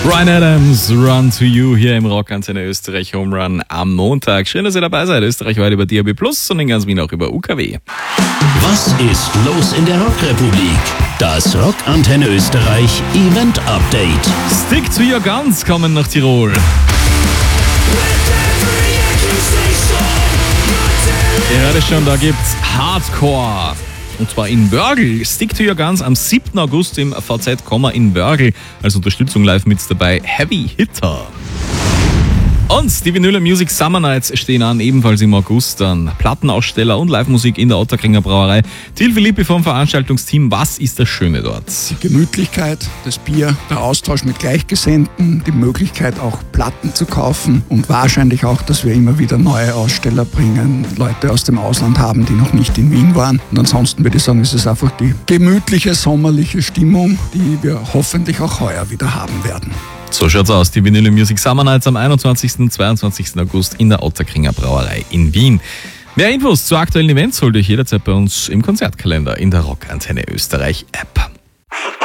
Bryan Adams, Run to You hier im Rockantenne Österreich Home Run am Montag. Schön, dass ihr dabei seid. Österreich heute über DAB+ und in ganz Wien auch über UKW. Was ist los in der Rockrepublik? Das Rockantenne Österreich Event Update. Stick to your guns kommen nach Tirol. Ihr hört es schon, da gibt's Hardcore. Und zwar in Wörgl. Stick to your guns am 7. August im VZ in Wörgl. Als Unterstützung live mit dabei Heavy Hitter. Und die Vinyl Music Summer Nights stehen an, ebenfalls im August. Dann Plattenaussteller und Live-Musik in der Ottakringer Brauerei. Til Philippi vom Veranstaltungsteam. Was ist das Schöne dort? Die Gemütlichkeit, das Bier, der Austausch mit Gleichgesinnten, die Möglichkeit auch Platten zu kaufen und wahrscheinlich auch, dass wir immer wieder neue Aussteller bringen, Leute aus dem Ausland haben, die noch nicht in Wien waren. Und ansonsten würde ich sagen, ist es einfach die gemütliche, sommerliche Stimmung, die wir hoffentlich auch heuer wieder haben werden. So schaut's aus, die Vinyl Music Summer Nights am 21. und 22. August in der Ottakringer Brauerei in Wien. Mehr Infos zu aktuellen Events holt euch jederzeit bei uns im Konzertkalender in der Rockantenne Österreich App.